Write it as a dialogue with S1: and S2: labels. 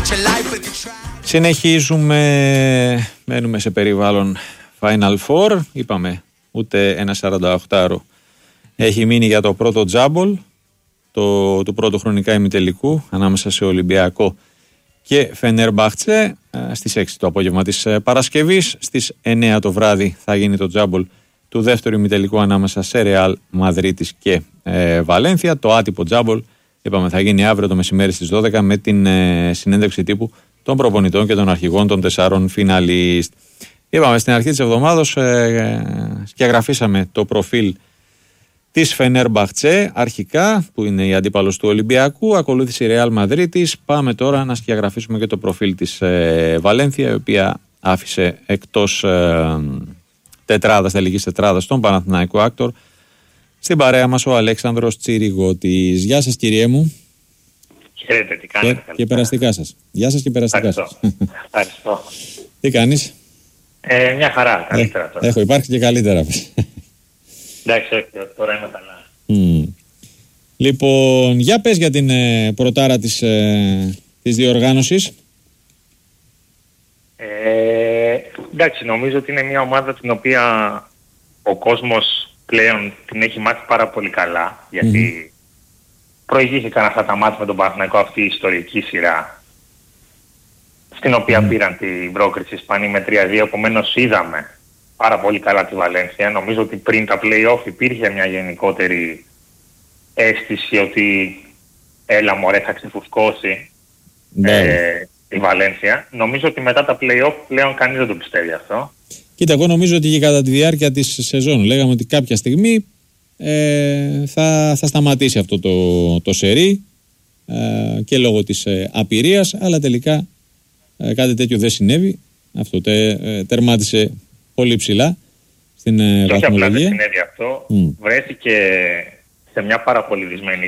S1: Συνεχίζουμε, μένουμε σε περιβάλλον Final Four. Είπαμε ούτε ένα 48ωρο έχει μείνει για το πρώτο τζάμπολ του πρώτου χρονικά ημιτελικού ανάμεσα σε Ολυμπιακό και Φενέρμπαχτσε στις 6 το απόγευμα της Παρασκευής. Στις 9 το βράδυ θα γίνει το τζάμπολ του δεύτερου ημιτελικού ανάμεσα σε Ρεάλ Μαδρίτης και Βαλένθια. Το άτυπο τζάμπολ, είπαμε, θα γίνει αύριο το μεσημέρι στις 12 με την συνέντευξη τύπου των προπονητών και των αρχηγών των 4 φιναλίστ. Είπαμε στην αρχή της εβδομάδος σκιαγραφίσαμε το προφίλ της Φενέρμπαχτσε αρχικά, που είναι η αντίπαλος του Ολυμπιακού. Ακολούθησε η Ρεάλ Μαδρίτης. Πάμε τώρα να σκιαγραφίσουμε και το προφίλ της Βαλένθια, η οποία άφησε εκτός τελικής τετράδας τον Παναθηναϊκό Άκτορ. Στην παρέα μας ο Αλέξανδρος Τσιριγώτης. Γεια σας, κύριέ μου.
S2: Χαίρετε, τι κάνετε?
S1: Και περαστικά σας. Γεια σας και περαστικά σας.
S2: Ευχαριστώ.
S1: Τι κάνεις?
S2: Μια χαρά, καλύτερα τώρα.
S1: Έχω υπάρξει και καλύτερα.
S2: Εντάξει, τώρα είμαι καλά.
S1: Λοιπόν, για πες για την πρωτάρα της διοργάνωσης.
S2: Εντάξει, νομίζω ότι είναι μια ομάδα την οποία ο κόσμος πλέον την έχει μάθει πάρα πολύ καλά, γιατί προηγήθηκαν αυτά τα μάτια με τον Παναθηναϊκό, αυτή η ιστορική σειρά, στην οποία πήραν την πρόκριση Ισπανοί με 3-2, επομένως είδαμε πάρα πολύ καλά τη Βαλένθια. Νομίζω ότι πριν τα play-off υπήρχε μια γενικότερη αίσθηση ότι έλα μωρέ, θα ξεφουσκώσει η Βαλένθια. Νομίζω ότι μετά τα play-off πλέον κανείς δεν το πιστεύει αυτό.
S1: Κοίτα, εγώ νομίζω ότι και κατά τη διάρκεια της σεζόν λέγαμε ότι κάποια στιγμή θα σταματήσει αυτό το σερί και λόγω της απειρίας, αλλά τελικά κάτι τέτοιο δεν συνέβη. Αυτό τερμάτισε πολύ ψηλά στην βαθμολογία.
S2: Και όχι απλά δεν συνέβη αυτό, βρέθηκε σε μια παραπολιτισμένη